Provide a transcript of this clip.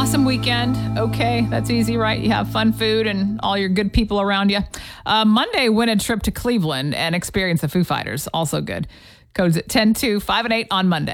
awesome weekend. Okay, that's easy, right? You have fun food and all your good people around you. Monday, win a trip to Cleveland and experience the Foo Fighters. Also good. Codes at 10-2, 5 and 8 on Monday.